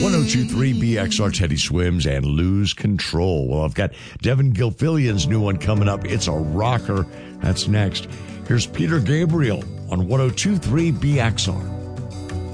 1023 BXR Teddy Swims and Lose Control. Well, I've got Devin Gilfillian's new one coming up. It's a rocker. That's next. Here's Peter Gabriel on 1023 BXR.